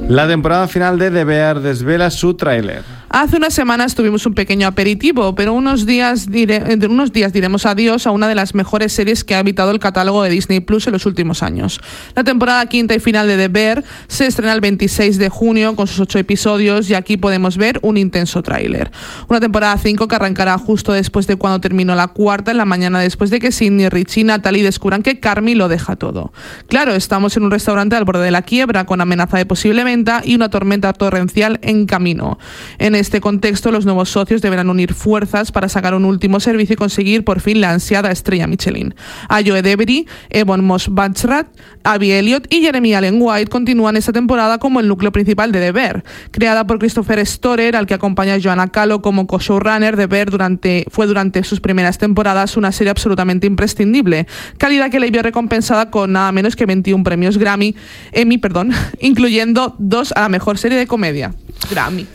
La temporada final de The Bear desvela su tráiler. Hace unas semanas tuvimos un pequeño aperitivo, pero unos días diremos adiós a una de las mejores series que ha habitado el catálogo de Disney Plus en los últimos años. La temporada quinta y final de The Bear se estrena el 26 de junio con sus 8 episodios y aquí podemos ver un intenso tráiler. Una temporada 5 que arrancará justo después de cuando terminó la cuarta, en la mañana después de que Sidney, Richie y Natalie descubran que Carmy lo deja todo. Claro, estamos en un restaurante al borde de la quiebra con amenaza de posible venta y una tormenta torrencial en camino. En este contexto, los nuevos socios deberán unir fuerzas para sacar un último servicio y conseguir por fin la ansiada estrella Michelin. Ayo Edebiri, Ebon Moss-Bachrach, Abby Elliott y Jeremy Allen White continúan esta temporada como el núcleo principal de The Bear. Creada por Christopher Storer, al que acompaña Joanna Calo como co-showrunner, The Bear fue durante sus primeras temporadas una serie absolutamente imprescindible, calidad que le vio recompensada con nada menos que 21 premios Emmy, incluyendo 2 a la mejor serie de comedia. Grammy.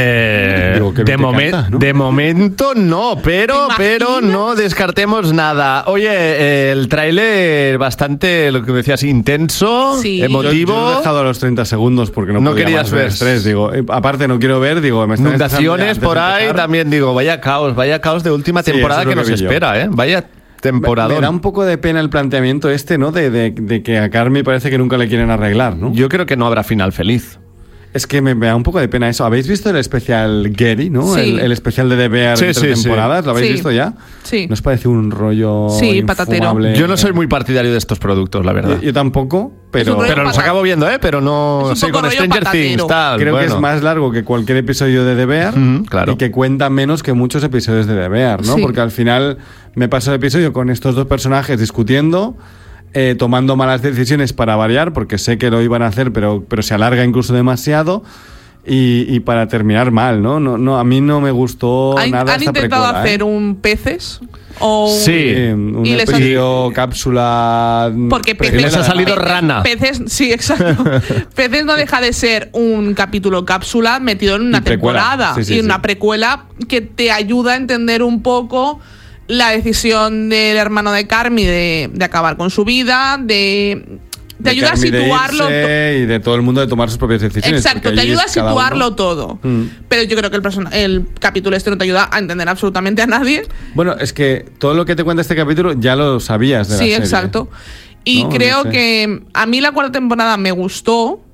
De momento no, pero no descartemos nada. Oye, el tráiler bastante, lo que decías, intenso, sí, emotivo. Yo he dejado a los 30 segundos porque no querías ver estrés, digo, aparte no quiero ver, digo, me están inundaciones por ahí, también digo, vaya caos de última temporada, sí, que nos espera, vaya temporada. Me da un poco de pena el planteamiento ¿no? De que a Carmy parece que nunca le quieren arreglar, ¿no? Yo creo que no habrá final feliz. Es que me da un poco de pena eso. ¿Habéis visto el especial Gary, no? Sí. El especial de The Bear de 3 temporadas. ¿Lo habéis visto ya? Sí. ¿Nos parece un rollo patatero? Yo no soy muy partidario de estos productos, la verdad. Yo tampoco, pero los acabo viendo, pero no sé, con Stranger Things, tal. Creo que es más largo que cualquier episodio de The Bear, claro. Y que cuenta menos que muchos episodios de The Bear, ¿no? Sí. Porque al final me paso el episodio con estos dos personajes discutiendo, tomando malas decisiones para variar, porque sé que lo iban a hacer, pero se alarga incluso demasiado. Y para terminar mal, ¿no? A mí no me gustó nada. ¿Han intentado hacer un Peces? Un episodio cápsula. Porque Peces les ha salido rana. Peces, sí, exacto. Peces no deja de ser un capítulo cápsula metido en una temporada. Sí, una precuela que te ayuda a entender un poco la decisión del hermano de Carmy de acabar con su vida, te ayuda a situarlo y de todo el mundo de tomar sus propias decisiones. Exacto, te ayuda a situarlo todo. Pero yo creo que el capítulo no te ayuda a entender absolutamente a nadie. Bueno, es que todo lo que te cuenta este capítulo ya lo sabías de la serie. Sí, exacto. Y creo que a mí la cuarta temporada me gustó,